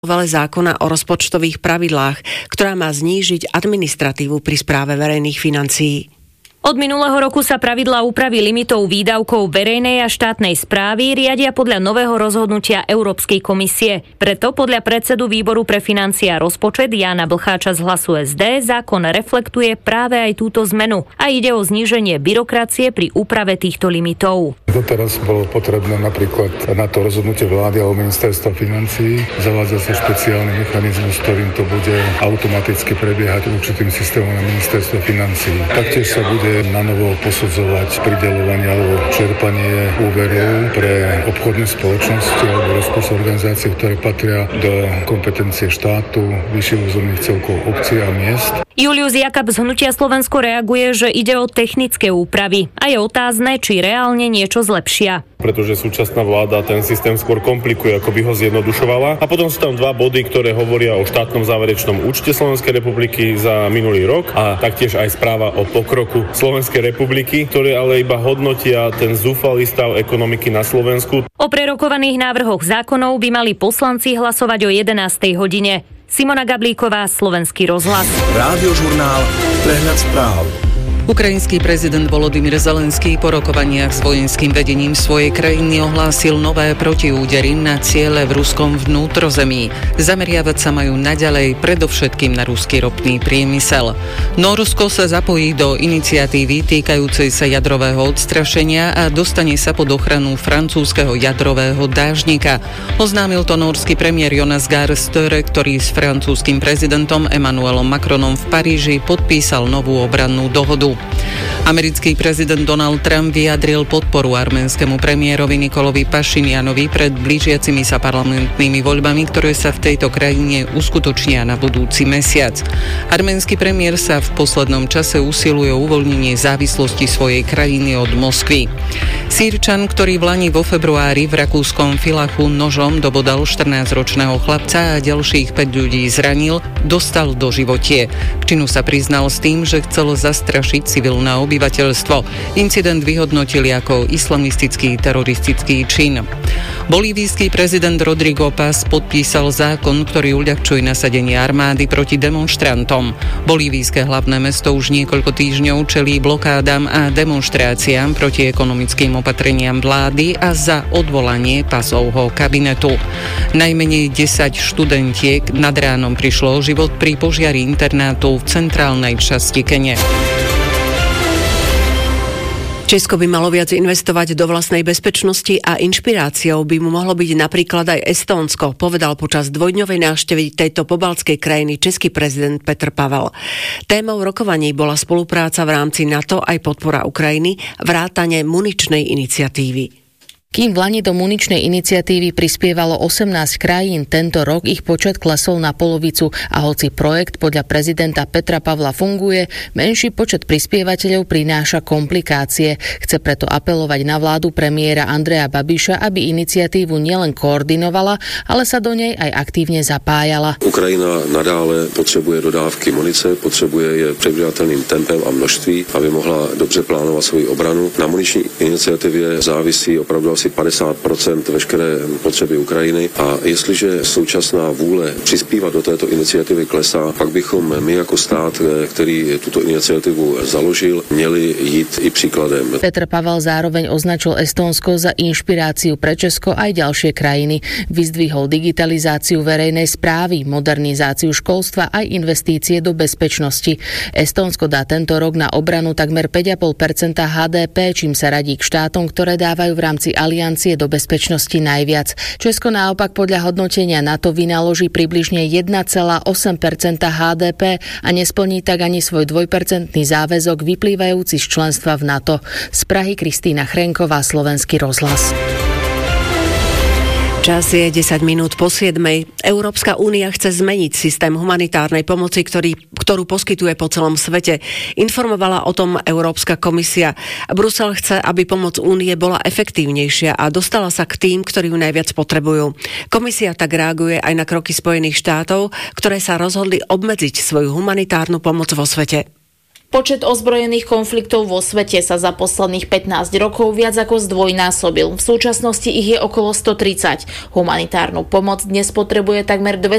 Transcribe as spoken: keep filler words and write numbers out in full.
novele zákona o rozpočtových pravidlách, ktorá má znížiť administratívu pri správe verejných financií. Od minulého roku sa pravidlá úpravy limitov výdavkov verejnej a štátnej správy riadia podľa nového rozhodnutia Európskej komisie. Preto podľa predsedu výboru pre financie a rozpočet Jána Blcháča z Hlasu es dé zákon reflektuje práve aj túto zmenu a ide o zníženie byrokracie pri úprave týchto limitov. Doteraz bolo potrebné napríklad na to rozhodnutie vlády alebo ministerstva financií zavádzať sa špeciálny mechanizmus, ktorým to bude automaticky prebiehať určitým systémom na ministerstve financií. Taktiež sa bude na novo posudzovať prideľovanie alebo čerpanie úverov pre obchodné spoločnosti alebo rozpočtové organizácie, ktoré patria do kompetencie štátu, vyšších územných celkov obcí a miest. Julius Jakab z Hnutia Slovensko reaguje, že ide o technické úpravy a je otázne, či reálne niečo zlepšia. Pretože súčasná vláda ten systém skôr komplikuje, ako by ho zjednodušovala. A potom sú tam dva body, ktoré hovoria o štátnom záverečnom účte Slovenskej republiky za minulý rok a taktiež aj správa o pokroku Slovenskej republiky, ktoré ale iba hodnotia ten zúfalý stav ekonomiky na Slovensku. O prerokovaných návrhoch zákonov by mali poslanci hlasovať o jedenástej hodine. Simona Gablíková, Slovenský rozhlas. Rádiožurnál, prehľad správ. Ukrajinský prezident Volodymyr Zelenský po rokovaniach s vojenským vedením svojej krajiny ohlásil nové protiúdery na ciele v ruskom vnútrozemí. Zameriavať sa majú naďalej predovšetkým na ruský ropný priemysel. Norsko sa zapojí do iniciatívy týkajúcej sa jadrového odstrašenia a dostane sa pod ochranu francúzskeho jadrového dážnika. Oznámil to norský premiér Jonas Gahr Støre, ktorý s francúzskym prezidentom Emmanuelom Macronom v Paríži podpísal novú obrannú dohodu. Americký prezident Donald Trump vyjadril podporu arménskému premiérovi Nikolovi Pašinianovi pred blížiacimi sa parlamentnými voľbami, ktoré sa v tejto krajine uskutočnia na budúci mesiac. Arménsky premiér sa v poslednom čase usiluje o uvoľnenie závislosti svojej krajiny od Moskvy. Sýrčan, ktorý v lani vo februári v rakúskom Villachu nožom dobodal štrnásťročného chlapca a ďalších päť ľudí zranil, dostal doživotie. K činu sa priznal s tým, že chcel zastrašiť civilné obyvateľstvo. Incident vyhodnotili ako islamistický teroristický čin. Bolívijský prezident Rodrigo Paz podpísal zákon, ktorý uľahčuje nasadenie armády proti demonštrantom. Bolívijské hlavné mesto už niekoľko týždňov čelí blokádam a demonštráciám proti ekonomickým opatreniam vlády a za odvolanie Pazovho kabinetu. Najmenej desať študentiek nad ránom prišlo o život pri požiari internátu v centrálnej časti Kene. Česko by malo viac investovať do vlastnej bezpečnosti a inšpiráciou by mu mohlo byť napríklad aj Estónsko, povedal počas dvojdňovej návštevy tejto pobaltskej krajiny český prezident Petr Pavel. Témou rokovaní bola spolupráca v rámci NATO aj podpora Ukrajiny, vrátane muničnej iniciatívy. Kým v lani do muničnej iniciatívy prispievalo osemnásť krajín, tento rok ich počet klesol na polovicu a hoci projekt podľa prezidenta Petra Pavla funguje, menší počet prispievateľov prináša komplikácie. Chce preto apelovať na vládu premiéra Andreja Babiša, aby iniciatívu nielen koordinovala, ale sa do nej aj aktívne zapájala. Ukrajina nadále potřebuje dodávky munice, potřebuje je předvídatelným tempem a množství, aby mohla dobře plánovat svoji obranu. Na muniční iniciativě závisí opravdu asi padesát procent veškeré potřeby Ukrajiny a jestliže současná vůle přispívat do této iniciativy klesá, pak bychom my jako stát, který tuto iniciativu založil, měli jít i příkladem. Petr Pavel zároveň označil Estónsko za inšpiráciu pre Česko aj ďalšie krajiny. Vyzdvihol digitalizáciu verejnej správy, modernizáciu školstva aj investície do bezpečnosti. Estónsko dá tento rok na obranu takmer päť a pol percenta há dé pé, čím sa radí k štátom, ktoré dávajú v rámci aliancie do bezpečnosti najviac. Česko naopak podľa hodnotenia NATO vynaloží približne jeden celá osem percenta há dé pé a nesplní tak ani svoj dvojpercentný záväzok vyplývajúci z členstva v NATO. Z Prahy Kristýna Chrenková, Slovenský rozhlas. Čas je desať minút po siedmej. Európska únia chce zmeniť systém humanitárnej pomoci, ktorý, ktorú poskytuje po celom svete. Informovala o tom Európska komisia. Brusel chce, aby pomoc únie bola efektívnejšia a dostala sa k tým, ktorí ju najviac potrebujú. Komisia tak reaguje aj na kroky Spojených štátov, ktoré sa rozhodli obmedziť svoju humanitárnu pomoc vo svete. Počet ozbrojených konfliktov vo svete sa za posledných pätnásť rokov viac ako zdvojnásobil. V súčasnosti ich je okolo stotridsať. Humanitárnu pomoc dnes potrebuje takmer